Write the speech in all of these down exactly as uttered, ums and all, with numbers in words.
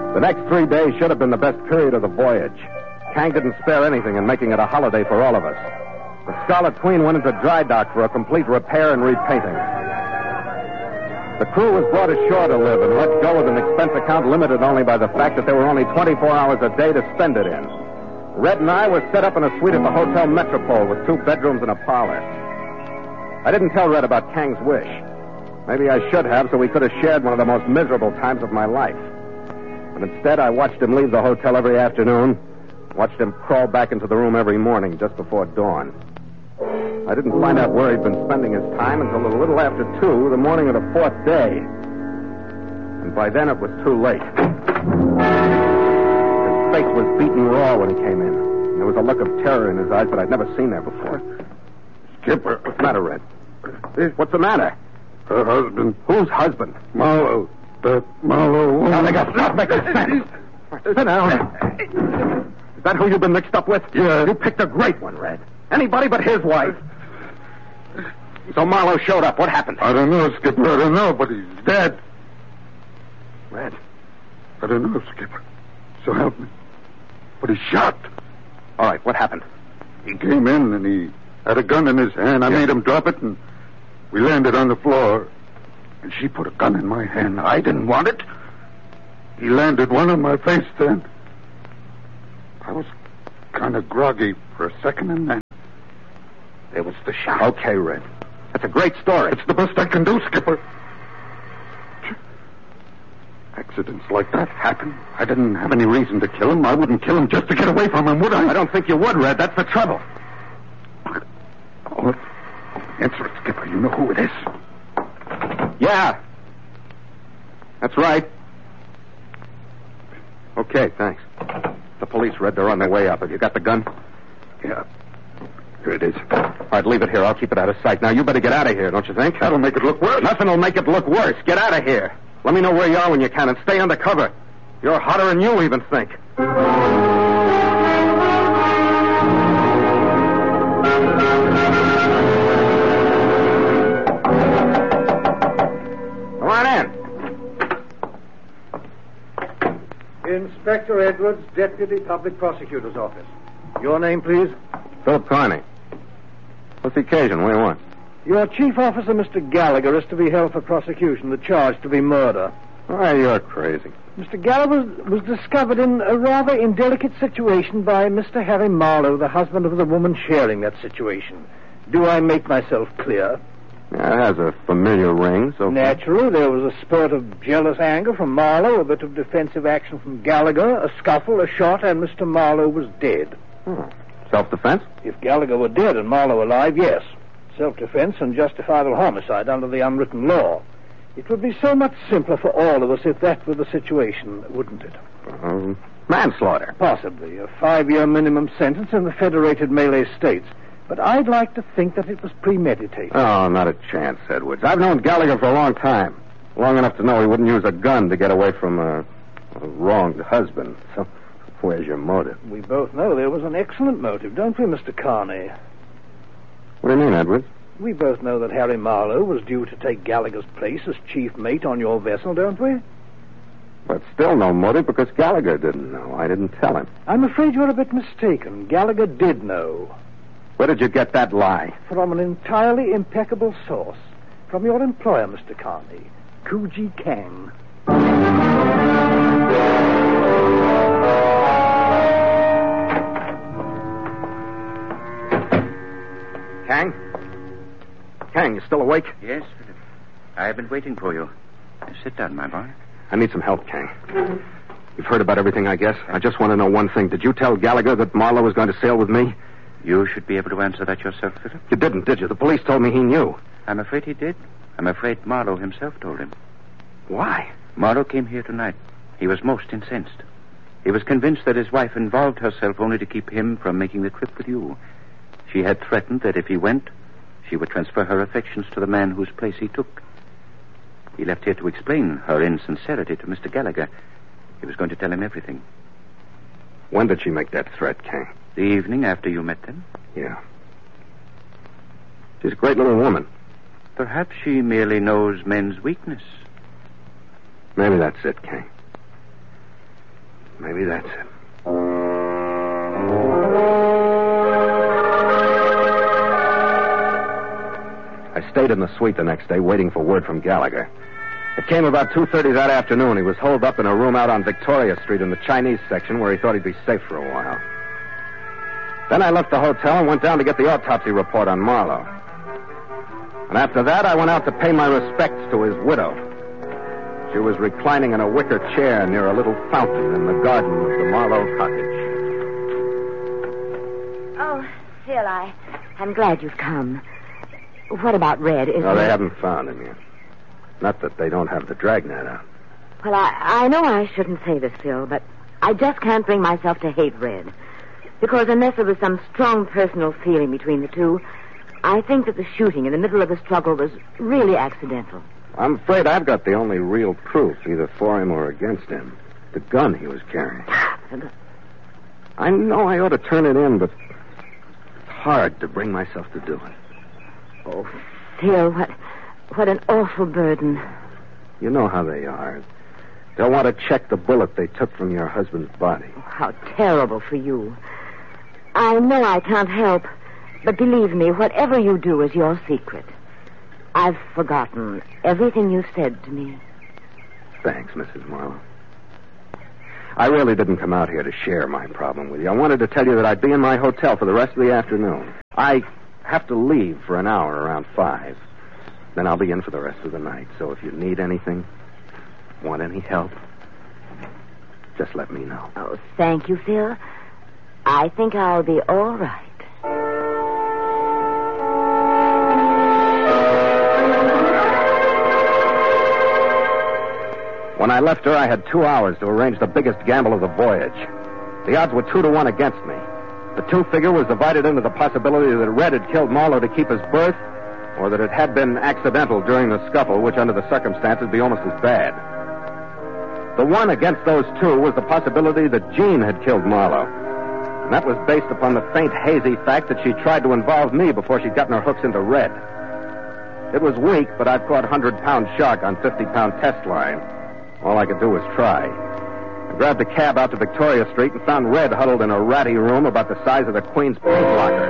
The next three days should have been the best period of the voyage. Kang didn't spare anything in making it a holiday for all of us. The Scarlet Queen went into dry dock for a complete repair and repainting. The crew was brought ashore to live and let go with an expense account limited only by the fact that there were only twenty-four hours a day to spend it in. Red and I were set up in a suite at the Hotel Metropole with two bedrooms and a parlor. I didn't tell Red about Kang's wish. Maybe I should have, so we could have shared one of the most miserable times of my life. But instead, I watched him leave the hotel every afternoon, watched him crawl back into the room every morning just before dawn. I didn't find out where he'd been spending his time until a little after two, the morning of the fourth day. And by then it was too late. His face was beaten raw when he came in. There was a look of terror in his eyes that I'd never seen there before. Skipper. What's the matter, Red? What's the matter? Her husband. Whose husband? Marlowe. That Marlowe woman. Now, they got not making sense. Sit down. Is that who you've been mixed up with? Yeah. You picked a great one, Red. Anybody but his wife. So Marlowe showed up. What happened? I don't know, Skipper. I don't know, but he's dead. Red. I don't know, Skipper. So help me. But he's shot. All right, what happened? He came in and he had a gun in his hand. I Yeah. made him drop it and we landed on the floor. And she put a gun in my hand. I didn't want it. He landed one on my face then. I was kind of groggy for a second and then there was the shot. Okay, Red. That's a great story. It's the best I can do, Skipper. Accidents like that happen. I didn't have any reason to kill him. I wouldn't kill him just to get away from him, would I? I don't think you would, Red. That's the trouble. Oh, answer it, Skipper. You know who it is. Yeah. That's right. Okay, thanks. The police, Red. They're on their way up. Have you got the gun? Yeah. Here it is. All right, leave it here. I'll keep it out of sight. Now, you better get out of here, don't you think? That'll make it look worse. Nothing will make it look worse. Get out of here. Let me know where you are when you can and stay under cover. You're hotter than you even think. Come on in. Inspector Edwards, Deputy Public Prosecutor's Office. Your name, please? Philip Carney. What's the occasion? What do you want? Your chief officer, Mister Gallagher, is to be held for prosecution. The charge to be murder. Why, you're crazy. Mister Gallagher was, was discovered in a rather indelicate situation by Mister Harry Marlowe, the husband of the woman sharing that situation. Do I make myself clear? Yeah, it has a familiar ring, so... Naturally, there was a spurt of jealous anger from Marlowe, a bit of defensive action from Gallagher, a scuffle, a shot, and Mister Marlowe was dead. Hmm. Self-defense? If Gallagher were dead and Marlowe alive, yes. Self-defense and justifiable homicide under the unwritten law. It would be so much simpler for all of us if that were the situation, wouldn't it? Um, manslaughter. Possibly. A five-year minimum sentence in the Federated Malay States. But I'd like to think that it was premeditated. Oh, not a chance, Edwards. I've known Gallagher for a long time. Long enough to know he wouldn't use a gun to get away from a, a wronged husband. So, where's your motive? We both know there was an excellent motive, don't we, Mister Carney? What do you mean, Edwards? We both know that Harry Marlowe was due to take Gallagher's place as chief mate on your vessel, don't we? But still no motive because Gallagher didn't know. I didn't tell him. I'm afraid you're a bit mistaken. Gallagher did know. Where did you get that lie? From an entirely impeccable source. From your employer, Mister Carney, Kuji Kang. Kang? Kang, you still awake? Yes, Philip. I've been waiting for you. Sit down, my boy. I need some help, Kang. You've heard about everything, I guess. I just want to know one thing. Did you tell Gallagher that Marlowe was going to sail with me? You should be able to answer that yourself, Philip. You didn't, did you? The police told me he knew. I'm afraid he did. I'm afraid Marlowe himself told him. Why? Marlowe came here tonight. He was most incensed. He was convinced that his wife involved herself only to keep him from making the trip with you. She had threatened that if he went, she would transfer her affections to the man whose place he took. He left here to explain her insincerity to Mister Gallagher. He was going to tell him everything. When did she make that threat, Kang? The evening after you met them? Yeah. She's a great little woman. Perhaps she merely knows men's weakness. Maybe that's it, Kang. Maybe that's it. I stayed in the suite the next day waiting for word from Gallagher. It came about two thirty that afternoon. He was holed up in a room out on Victoria Street in the Chinese section where he thought he'd be safe for a while. Then I left the hotel and went down to get the autopsy report on Marlowe. And after that, I went out to pay my respects to his widow. She was reclining in a wicker chair near a little fountain in the garden of the Marlowe cottage. Oh, Phil, I, I'm glad you've come. What about Red? Is No, they he... haven't found him yet. Not that they don't have the dragnet out. Well, I, I know I shouldn't say this, Phil, but I just can't bring myself to hate Red. Because unless there was some strong personal feeling between the two, I think that the shooting in the middle of the struggle was really accidental. I'm afraid I've got the only real proof, either for him or against him. The gun he was carrying. I know I ought to turn it in, but it's hard to bring myself to do it. Oh, Phil, what, what an awful burden. You know how they are. They'll want to check the bullet they took from your husband's body. Oh, how terrible for you. I know I can't help, but believe me, whatever you do is your secret. I've forgotten everything you said to me. Thanks, Missus Marlowe. I really didn't come out here to share my problem with you. I wanted to tell you that I'd be in my hotel for the rest of the afternoon. I have to leave for an hour around five. Then I'll be in for the rest of the night. So if you need anything, want any help, just let me know. Oh, thank you, Phil. I think I'll be all right. When I left her, I had two hours to arrange the biggest gamble of the voyage. The odds were two to one against me. The two figure was divided into the possibility that Red had killed Marlowe to keep his berth, or that it had been accidental during the scuffle, which under the circumstances would be almost as bad. The one against those two was the possibility that Jean had killed Marlowe. And that was based upon the faint, hazy fact that she tried to involve me before she'd gotten her hooks into Red. It was weak, but I'd caught hundred-pound shark on fifty-pound test line. All I could do was try. I grabbed a cab out to Victoria Street and found Red huddled in a ratty room about the size of the Queen's paint locker.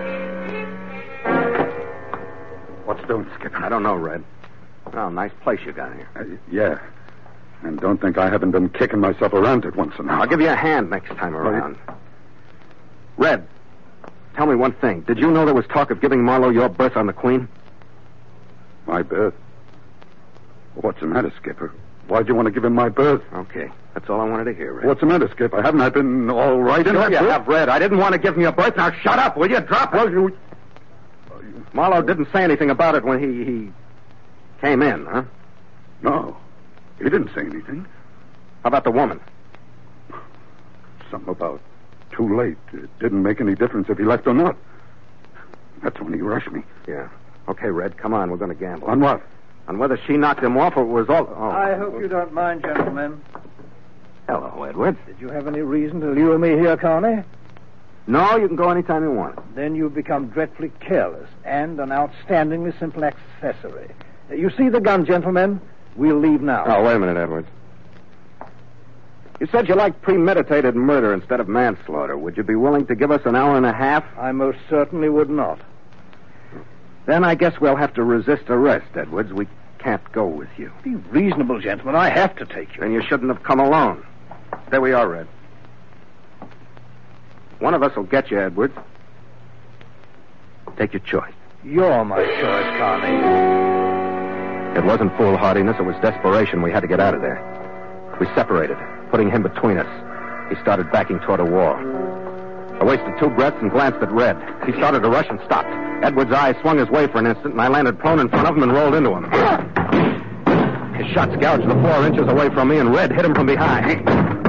What's doing, Skipper? I don't know, Red. Oh, nice place you got here. Uh, yeah. And don't think I haven't been kicking myself around it once in a while. I'll give you a hand next time around. Red, tell me one thing. Did you know there was talk of giving Marlowe your berth on the Queen? My berth? What's the matter, Skipper? Why'd you want to give him my berth? Okay, that's all I wanted to hear, Red. What's the matter, Skipper? Haven't I been all right in sure that you berth? have, Red. I didn't want to give him your berth. Now shut up, will you? Drop it. Well, you... Marlowe didn't say anything about it when he, he came in, huh? No, he didn't say anything. How about the woman? Something about too late. It didn't make any difference if he left or not. That's when he rushed me. Yeah. Okay, Red, come on. We're going to gamble. On what? On whether she knocked him off or it was all... Oh. I hope you don't mind, gentlemen. Hello, Edward. Did you have any reason to lure me here, Carney? No, you can go anytime you want. Then you've become dreadfully careless and an outstandingly simple accessory. You see the gun, gentlemen? We'll leave now. Oh, wait a minute, Edwards. You said you liked premeditated murder instead of manslaughter. Would you be willing to give us an hour and a half? I most certainly would not. Then I guess we'll have to resist arrest, Edwards. We can't go with you. Be reasonable, gentlemen. I have to take you. Then you shouldn't have come alone. There we are, Red. One of us will get you, Edwards. Take your choice. You're my choice, Carney. It wasn't foolhardiness. It was desperation. We had to get out of there. We separated, putting him between us. He started backing toward a wall. I wasted two breaths and glanced at Red. He started to rush and stopped. Edwards' eye swung his way for an instant, and I landed prone in front of him and rolled into him. His shots gouged the floor inches away from me, and Red hit him from behind.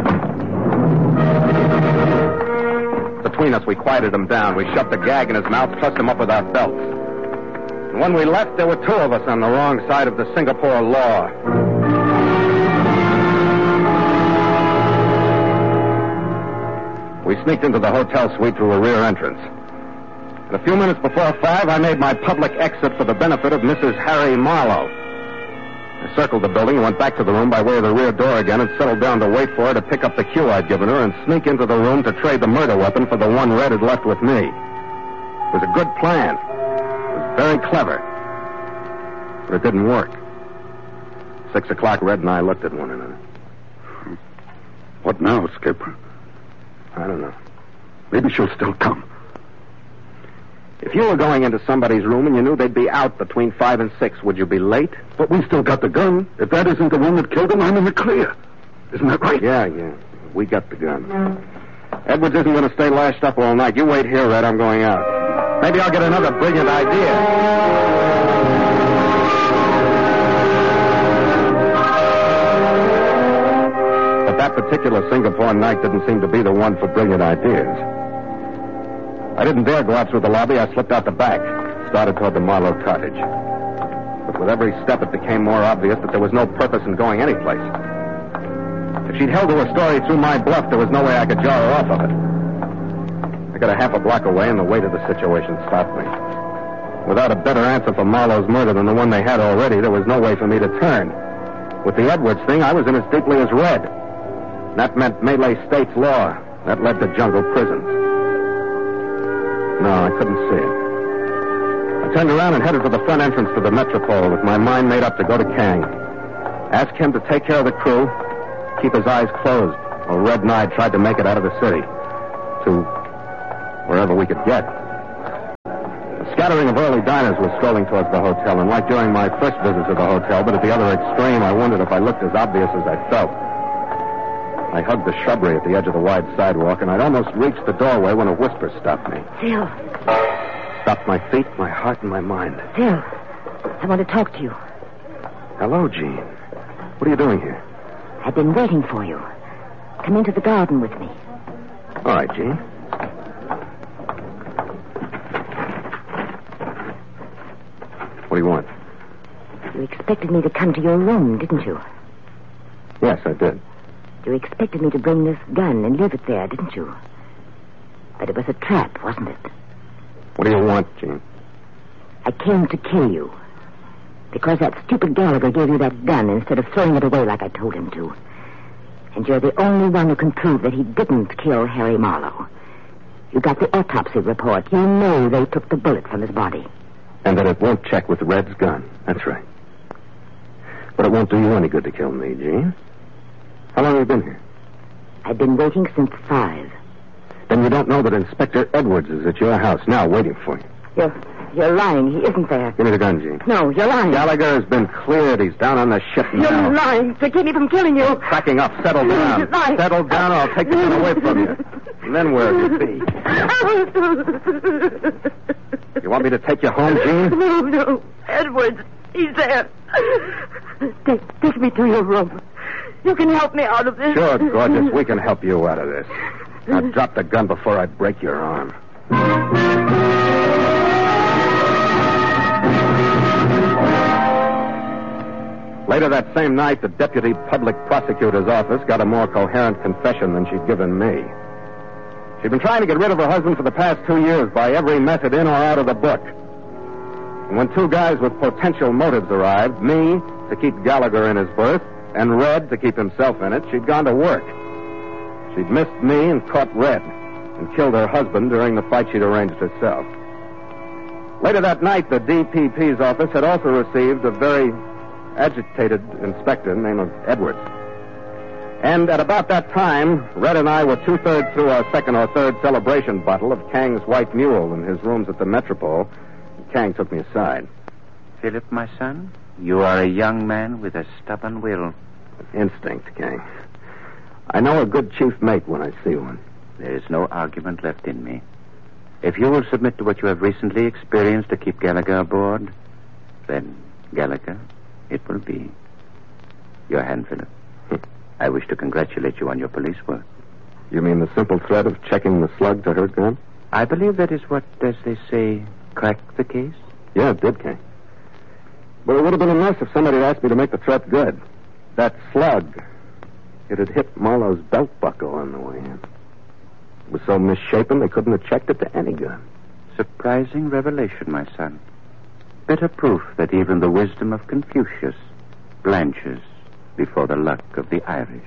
Between us, we quieted him down. We shoved the gag in his mouth, trussed him up with our belts. And when we left, there were two of us on the wrong side of the Singapore law. We sneaked into the hotel suite through a rear entrance. And a few minutes before five, I made my public exit for the benefit of Missus Harry Marlowe. I circled the building and went back to the room by way of the rear door again and settled down to wait for her to pick up the cue I'd given her and sneak into the room to trade the murder weapon for the one Red had left with me. It was a good plan. It was very clever. But it didn't work. Six o'clock, Red and I looked at one another. What now, Skipper? I don't know. Maybe she'll still come. If you were going into somebody's room and you knew they'd be out between five and six, would you be late? But we still got the gun. If that isn't the one that killed him, I'm in the clear. Isn't that right? Yeah, yeah. We got the gun. Edwards isn't going to stay lashed up all night. You wait here, Red. I'm going out. Maybe I'll get another brilliant idea. But that particular Singapore night didn't seem to be the one for brilliant ideas. I didn't dare go out through the lobby. I slipped out the back, started toward the Marlowe cottage. But with every step, it became more obvious that there was no purpose in going anyplace. If she'd held to her story through my bluff, there was no way I could jar her off of it. I got a half a block away, and the weight of the situation stopped me. Without a better answer for Marlowe's murder than the one they had already, there was no way for me to turn. With the Edwards thing, I was in as deeply as Red. That meant Malay state's law. That led to jungle prisons. No, I couldn't see it. I turned around and headed for the front entrance to the Metropole with my mind made up to go to Kang. Ask him to take care of the crew, keep his eyes closed, while Red and I tried to make it out of the city. To wherever we could get. A scattering of early diners was strolling towards the hotel, and like during my first visit to the hotel, but at the other extreme, I wondered if I looked as obvious as I felt. I hugged the shrubbery at the edge of the wide sidewalk, and I'd almost reached the doorway when a whisper stopped me. Phil. Stopped my feet, my heart, and my mind. Phil, I want to talk to you. Hello, Jean. What are you doing here? I've been waiting for you. Come into the garden with me. All right, Jean. What do you want? You expected me to come to your room, didn't you? Yes, I did. You expected me to bring this gun and leave it there, didn't you? But it was a trap, wasn't it? What do you want, Jean? I came to kill you. Because that stupid Gallagher gave you that gun instead of throwing it away like I told him to. And you're the only one who can prove that he didn't kill Harry Marlowe. You got the autopsy report. You know they took the bullet from his body. And that it won't check with Red's gun. That's right. But it won't do you any good to kill me, Jean. How long have you been here? I've been waiting since five. Then you don't know that Inspector Edwards is at your house now waiting for you. You're, you're lying. He isn't there. Give me the gun, Jean. No, you're lying. Gallagher has been cleared. He's down on the ship now. You're lying to keep me from killing you. Cracking up. Settle down. You're lying. Settle down or I'll take the gun away from you. And then where'll you be? You want me to take you home, Jean? No, no. Edwards, he's there. Take, take me to your room. You can help me out of this. Sure, gorgeous. We can help you out of this. Now drop the gun before I break your arm. Later that same night, the deputy public prosecutor's office got a more coherent confession than she'd given me. She'd been trying to get rid of her husband for the past two years by every method in or out of the book. And when two guys with potential motives arrived, me to keep Gallagher in his berth, and Red to keep himself in it, she'd gone to work. She'd missed me and caught Red, and killed her husband during the fight she'd arranged herself. Later that night, the D P P's office had also received a very agitated inspector named Edwards. And at about that time, Red and I were two-thirds through our second or third celebration bottle of Kang's White Mule in his rooms at the Metropole. Kang took me aside. Philip, my son, you are a young man with a stubborn will. Instinct, Kang. I know a good chief mate when I see one. There is no argument left in me. If you will submit to what you have recently experienced to keep Gallagher aboard, then Gallagher it will be. Your hand, Philip. I wish to congratulate you on your police work. You mean the simple threat of checking the slug to her gun? I believe that is what, as they say, cracked the case. Yeah, it did, Kang. But it would have been a mess if somebody had asked me to make the threat good. That slug, it had hit Marlowe's belt buckle on the way in. It was so misshapen they couldn't have checked it to any gun. Surprising revelation, my son. Better proof that even the wisdom of Confucius blanches before the luck of the Irish.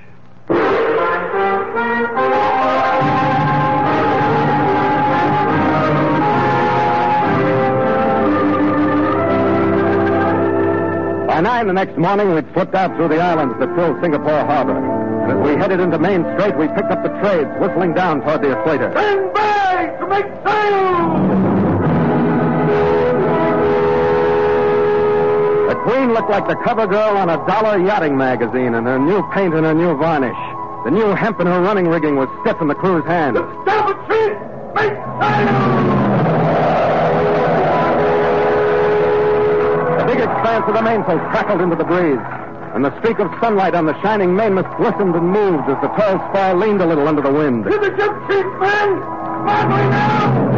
By nine the next morning, we'd slipped out through the islands that fill Singapore Harbor. And as we headed into Main Strait, we picked up the trades, whistling down toward the equator. Stand by to make sail! The Queen looked like the cover girl on a dollar yachting magazine in her new paint and her new varnish. The new hemp in her running rigging was stiff in the crew's hands. Starboard sheet! Make sail! The big expanse of the mainsail crackled into the breeze, and the streak of sunlight on the shining mainmast glistened and moved as the tall spar leaned a little under the wind. To the jib sheet, men! Sparkling now!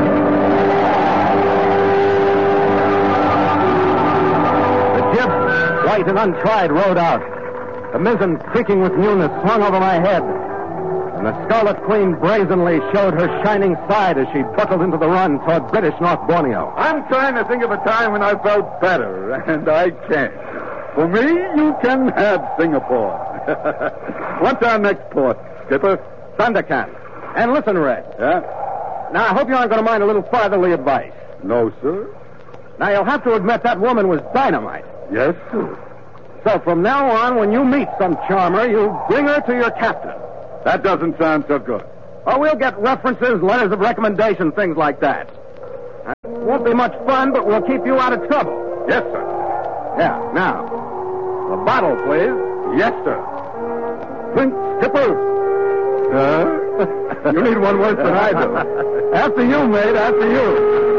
White and untried, rode out. The mizzen, creaking with newness, swung over my head. And the Scarlet Queen brazenly showed her shining side as she buckled into the run toward British North Borneo. I'm trying to think of a time when I felt better, and I can't. For me, you can have Singapore. What's our next port, Skipper? Sandakan. And listen, Red. Yeah? Now, I hope you aren't going to mind a little fatherly advice. No, sir. Now, you'll have to admit that woman was dynamite. Yes, sir. So from now on, when you meet some charmer, you bring her to your captain. That doesn't sound so good. Or we'll get references, letters of recommendation, things like that. It won't be much fun, but we'll keep you out of trouble. Yes, sir. Yeah, now, the bottle, please. Yes, sir. Drink, Skipper. Huh? You need one worse than I do. After you, mate, after you.